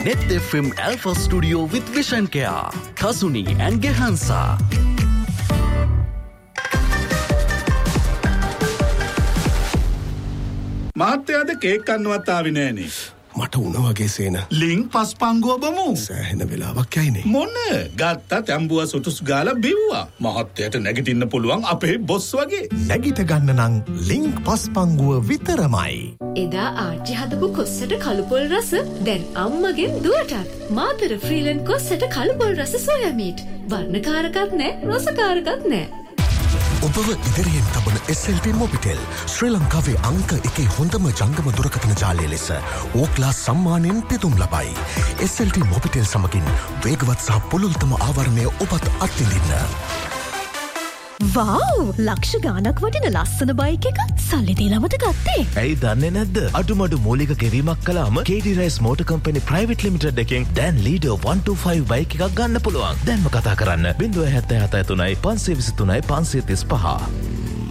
Net FM Alpha Studio with Vision Care, Kasuni and Gehansa. මාත්‍යාද cake කන්නවත් ආවේ නෑනේ. මට උණ වගේ සේන. ලින්ක් පස්පංගුව බමු. සෑහෙන වෙලාවක් යයිනේ. මොන ගත්තා තැඹුව සොටුස් ගාලා බිව්වා. මහත්තයට නැගිටින්න පුළුවන් අපේ බොස් වගේ. නැගිට ගන්න නම් ලින්ක් පස්පංගුව විතරමයි. එදා ආච්චි හදපු කොස්සට කළුපොල් රස දැන් අම්මගෙන් දුවටත්. මාතර ෆ්‍රීලන්ඩ් කොස්සට කළුපොල් රස සෝයා මීට්. වර්ණකාරකත් නෑ රසකාරකත් නෑ. ඔබව ඉදිරියෙන් තබන SLT මොබිටෙල් ශ්‍රී ලංකාවේ අංක 1 හොඳම ජංගම දුරකථන ජාලය ලෙස ඕක්ලා සම්මානයෙන් පිදුම් ලබයි. SLT මොබිටෙල් සමගින් වේගවත් සහ පුළුල්තම ආවරණය ඔබත් අත්විඳින්න. වව්! ලක්ෂ ගාණක් වටින ලස්සන බයික් එකක් සල්ලි දීලාමද ගත්තේ? ඇයි දන්නේ නැද්ද? අඩුමඩු මූලික ගෙවීමක් කළාම KD Rice Motor Company Private Limited එකෙන් දැන් Leader 125 බයික් එකක් ගන්න පුළුවන්. දැන්ම කතා කරන්න 077 523 535.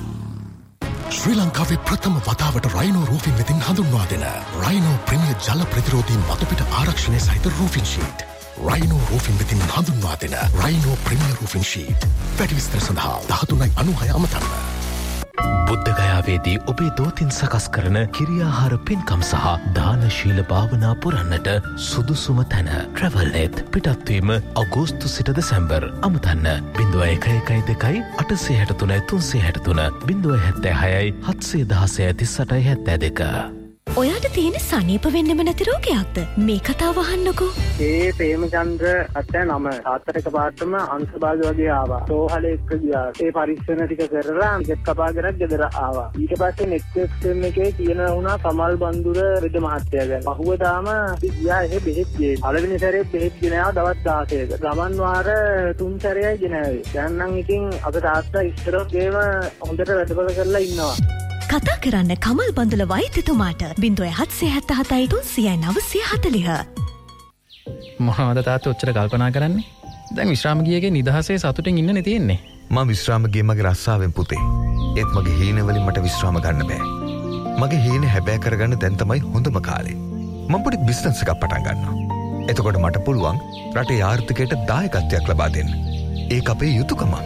ශ්‍රී ලංකාවේ ප්‍රථම වතාවට රයිනෝ රූෆින් වෙතින් හඳුන්වා දෙන රයිනෝ ප්‍රීමියර් ජල ප්‍රතිරෝධී මතුපිට ආරක්ෂණය සහිත රූෆින් ෂීට්. රයිනෝ රූෆින් වෙතින් හඳුන්වා දෙන රයිනෝ ප්‍රීමියර් රූෆින් ෂීට්. වැඩි විස්තර සඳහා 1396 අමතන්න. බුද්ධගයාවේදී ඔබේ දෝතින් සකස් කරන කිරියාහාර පින්කම් සහ දානශීල භාවනා පුරන්නට සුදුසුම තැන ට්‍රැවල්නෙත්. පිටත්වීම අගෝස්තු සිට දෙසැම්බර්. අමතන්න 0112 863 363 076 716 3872. ඔයාට තියෙන සනීප වෙන්නෙම නැති රෝගයක්ද? මේ කතාව අහන්නකෝ. ඒ ප්‍රේමචන්ද්‍ර අත්තේ නම තාත්තට පාටම අංශභාග වගේ ආවා. සෝහලේ එක්ක ගියා. ඒ පරීක්ෂණ ටික කරලා ටිකට් කපාගෙන ගෙදර ආවා. ඊට පස්සේ නෙක්ස්ට් එක්ස්ට්‍රීම් එකේ කියන වුණා කමල් බන්දුර වෙද මහත්තයා ගැන. පහුවදාම ගියා එහෙ බෙහෙත් ගේ. පළවෙනි සැරේ බෙහෙත් ගෙන ආවා දවස් 16ක. ගමන් වාර 3 සැරේයි ගෙනාවේ. දැන් නම් ඉතින් අපේ තාත්තා ඉස්තරෝගේම හොඳට වැඩබල කරලා ඉන්නවා. කතා කරන්න කමල් බඳුල වෛද්‍යතුමාට 0777 300 940. මොනවද තාත්තා ඔච්චර කල්පනා කරන්නේ? දැන් විශ්‍රාම ගියේගේ නිදහසේ සතුටින් ඉන්නනේ තියෙන්නේ. මම විශ්‍රාම ගියේ මගේ රස්සාවෙන් පුතේ. ඒත් මගේ හීන වලින් මට විශ්‍රාම ගන්න බෑ. මගේ හීන හැබෑ කරගන්න දැන් තමයි හොඳම කාලේ. මම පොඩි බිස්නස් එකක් පටන් ගන්නවා. එතකොට මට පුළුවන් රටේ ආර්ථිකයට දායකත්වයක් ලබා දෙන්න. ඒක අපේ යුතුයකමක්.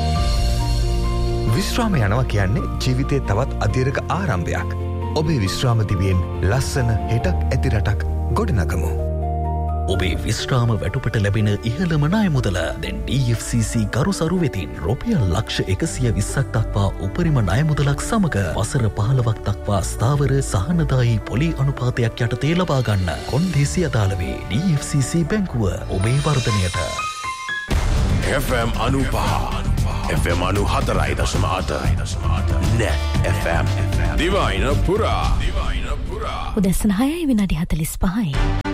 විශ්‍රාම යනවා කියන්නේ ජීවිතේ තවත් අධීරක ආරම්භයක්. ඔබේ විශ්‍රාම දිවියෙන් ලස්සන හෙටක් ඇති රටක් ගොඩනගමු. ඔබේ විශ්‍රාම වැටුපට ලැබෙන ඉහළම ණය මුදල දැන් DFCC ගරුසරු වෙතින් රුපියල් ලක්ෂ 120ක් දක්වා උපරිම ණය මුදලක් සමග වසර 15ක් දක්වා ස්ථාවර සහනදායී පොලි අනුපාතයක් යටතේ ලබා ගන්න. කොන්දේසි අදාළ වේ DFCC බැංකුව ඔබේ වර්ධනයට. FM 95 FM 94.8 Net FM දිවයින පුරා උදැසන 6:45